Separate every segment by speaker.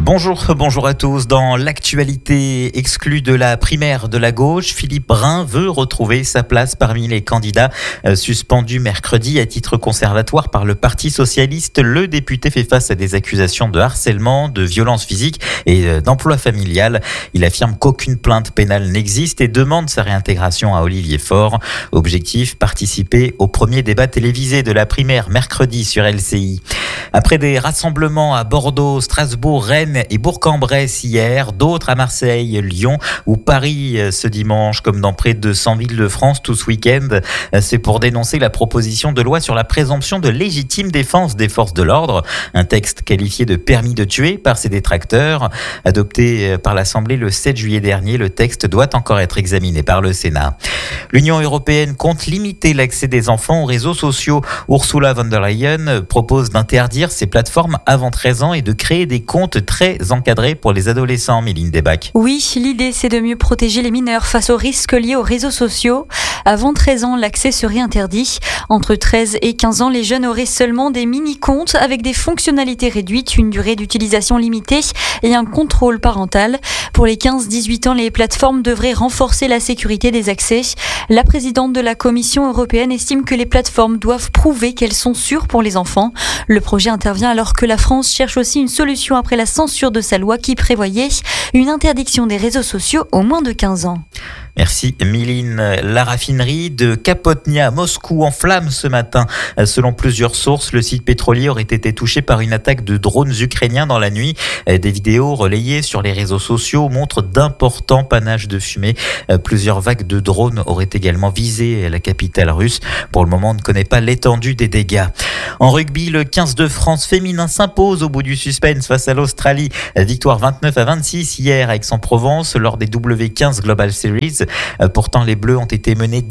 Speaker 1: Bonjour à tous. Dans l'actualité exclue de la primaire de la gauche, Philippe Brun veut retrouver sa place parmi les candidats suspendus mercredi à titre conservatoire par le Parti socialiste. Le député fait face à des accusations de harcèlement, de violence physique et d'emploi familial. Il affirme qu'aucune plainte pénale n'existe et demande sa réintégration à Olivier Faure. Objectif, participer au premier débat télévisé de la primaire mercredi sur LCI. Après des rassemblements à Bordeaux, Strasbourg, Rennes et Bourg-en-Bresse hier, d'autres à Marseille, Lyon ou Paris ce dimanche, comme dans près de 100 villes de France tout ce week-end. C'est pour dénoncer la proposition de loi sur la présomption de légitime défense des forces de l'ordre, un texte qualifié de permis de tuer par ses détracteurs. Adopté par l'Assemblée le 7 juillet dernier, le texte doit encore être examiné par le Sénat. L'Union européenne compte limiter l'accès des enfants aux réseaux sociaux. Ursula von der Leyen propose d'interdire ces plateformes avant 13 ans et de créer des comptes très encadrés pour les adolescents. Méline Desbac.
Speaker 2: Oui, l'idée c'est de mieux protéger les mineurs face aux risques liés aux réseaux sociaux. Avant 13 ans, l'accès serait interdit. Entre 13 et 15 ans, les jeunes auraient seulement des mini-comptes avec des fonctionnalités réduites, une durée d'utilisation limitée et un contrôle parental. Pour les 15-18 ans, les plateformes devraient renforcer la sécurité des accès. La présidente de la Commission européenne estime que les plateformes doivent prouver qu'elles sont sûres pour les enfants. Le projet intervient alors que la France cherche aussi une solution après la censure de sa loi qui prévoyait une interdiction des réseaux sociaux aux moins de 15 ans.
Speaker 1: Merci Méline. La raffinerie de Kapotnia à Moscou en flammes ce matin. Selon plusieurs sources, le site pétrolier aurait été touché par une attaque de drones ukrainiens dans la nuit. Des vidéos relayées sur les réseaux sociaux montrent d'importants panaches de fumée. Plusieurs vagues de drones auraient également visé la capitale russe. Pour le moment, on ne connaît pas l'étendue des dégâts. En rugby, le 15 de France féminin s'impose au bout du suspense face à l'Australie. Victoire 29-26 hier à Aix-en-Provence lors des W15 Global Series. Pourtant, les Bleus ont été menés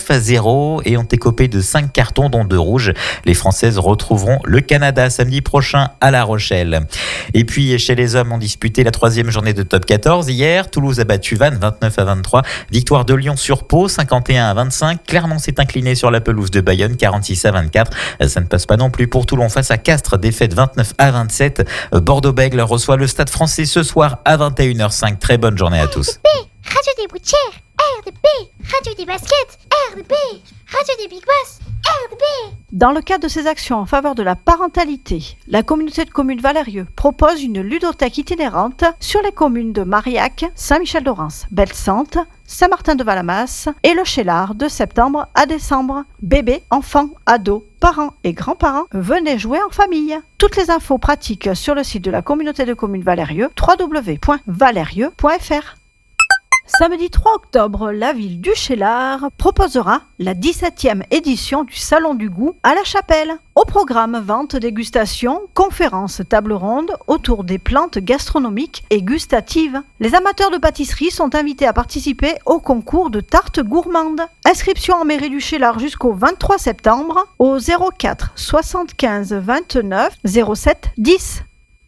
Speaker 1: 19-0 et ont écopé de 5 cartons, dont 2 rouges. Les Françaises retrouveront le Canada samedi prochain à La Rochelle. Et puis, chez les hommes, on disputé la 3e journée de Top 14. Hier, Toulouse a battu Vannes 29-23. Victoire de Lyon sur Pau 51-25. Clermont s'est incliné sur la pelouse de Bayonne 46-24. Ça ne passe pas non plus pour Toulon face à Castres, défaite 29-27. Bordeaux-Bègles reçoit le Stade Français ce soir à 21h05. Très bonne journée à tous.
Speaker 3: Radio des Boutières, RDP, Radio des Baskets, RDP, Radio des Big Boss, RDP.
Speaker 4: Dans le cadre de ses actions en faveur de la parentalité, la communauté de communes Valérieux propose une ludothèque itinérante sur les communes de Marillac, Saint-Michel-d'Orance, Belsantes, Saint-Martin-de-Valamas et le Chélard de septembre à décembre. Bébés, enfants, ados, parents et grands-parents, venez jouer en famille. Toutes les infos pratiques sur le site de la communauté de communes Valérieux, www.valérieux.fr. Samedi 3 octobre, la ville du Chélard proposera la 17e édition du Salon du Goût à la Chapelle. Au programme, vente, dégustation, conférences, table ronde autour des plantes gastronomiques et gustatives. Les amateurs de pâtisserie sont invités à participer au concours de tartes gourmandes. Inscription en mairie du Chélard jusqu'au 23 septembre au 04 75 29 07 10.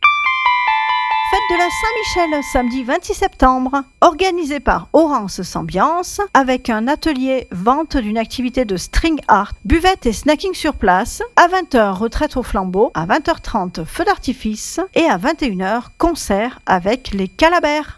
Speaker 4: Fête de la Saint-Michel, samedi 26 septembre, organisée par Orance Sambiance, avec un atelier vente d'une activité de string art, buvette et snacking sur place, à 20h retraite au flambeau, à 20h30 feu d'artifice et à 21h concert avec les Calabers.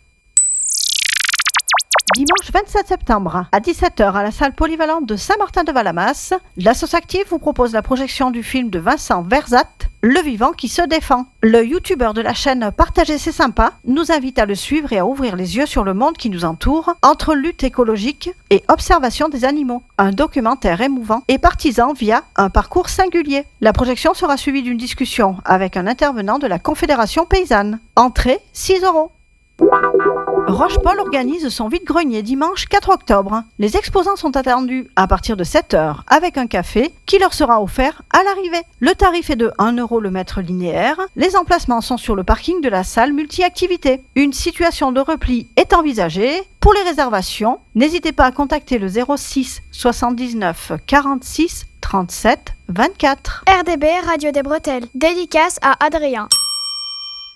Speaker 4: Dimanche 27 septembre, à 17h à la salle polyvalente de Saint-Martin-de-Valamas, l'Assos Active vous propose la projection du film de Vincent Verzat, Le Vivant qui se défend. Le youtubeur de la chaîne Partager c'est sympa nous invite à le suivre et à ouvrir les yeux sur le monde qui nous entoure, entre lutte écologique et observation des animaux. Un documentaire émouvant et partisan via un parcours singulier. La projection sera suivie d'une discussion avec un intervenant de la Confédération paysanne. Entrée 6 €. Rochepol organise son vide-grenier dimanche 4 octobre. Les exposants sont attendus à partir de 7h avec un café qui leur sera offert à l'arrivée. Le tarif est de 1 € le mètre linéaire. Les emplacements sont sur le parking de la salle multi-activité. Une situation de repli est envisagée. Pour les réservations, n'hésitez pas à contacter le 06 79 46 37 24.
Speaker 5: RDB Radio des Bretelles. Dédicace à Adrien.